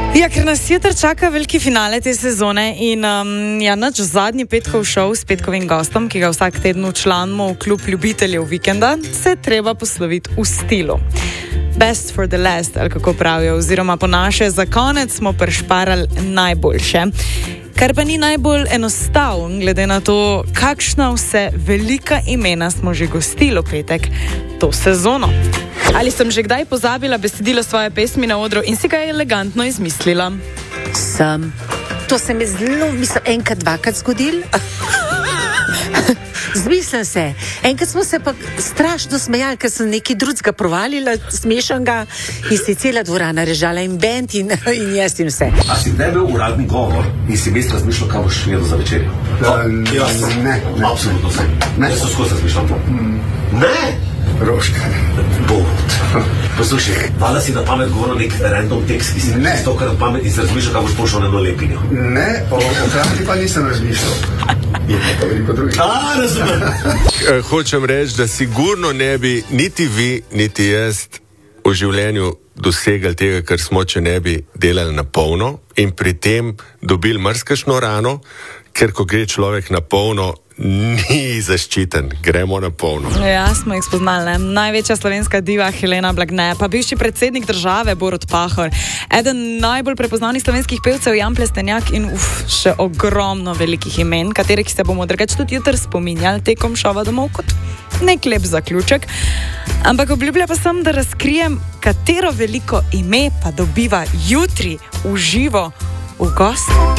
Ja, ker nas jutri čaka veliki finale te sezone in naš zadnji petkov šov s petkovim gostom, ki ga vsak teden včlanimo v klub ljubiteljev vikenda, se treba posloviti v stilu. Best for the last, ali kako pravijo, oziroma po naše za konec smo prešparali najboljše. Kar pa ni najbolj enostavno, glede na to, kakšna vse velika imena smo že gostili v petek to sezono. Ali sem že kdaj pozabila besedilo svoje pesmi na odru in si ga elegantno izmislila? Sem. To se mi zelo, enkrat, dvakrat zgodil. Zmislim se. Enkrat smo se pa strašno smejali, ker sem nekaj drugega provalila, smešnega, in se je cela dvorana režala in bend in jaz in vse. A si kdaj bil uradni govor in si vmes razmišljal, kaj boš jedel za večerjo? Ne. Absolutno se. Jaz sem skozi razmišljal. Ne! Roška. Bot. Poslušaj, vala si na pamet govoril nek random tekst, ki si stokrat na pamet in se razmišljal, kaj boš pošel na dolepinjo. Ne, o hrani pa nisem razmišljal. Je pa veliko drugih. Razumem. Hočem reči, da sigurno ne bi niti vi, niti jaz v življenju dosegali tega, kar smo, če ne bi delali na polno in pri tem dobili marsikšno rano, ker ko gre človek na polno, ni zaščiten, gremo na polno. Ja, smo jih spoznali, ne? Največja slovenska diva Helena Blagne, pa bivši predsednik države Borut Pahor, eden najbolj prepoznavnih slovenskih pevcev Jan Plestenjak in še ogromno velikih imen, katerih se bomo drugače tudi jutri spominjali tekom šova domov kot nek lep zaključek. Ampak obljublja pa sem, da razkrijem, katero veliko ime pa dobiva jutri v živo v gost.